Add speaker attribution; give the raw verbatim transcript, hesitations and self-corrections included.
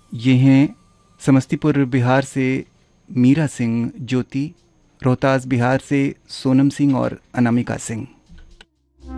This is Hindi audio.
Speaker 1: ये हैं समस्तीपुर बिहार से मीरा सिंह ज्योति, रोहतास बिहार से सोनम सिंह और अनामिका सिंह।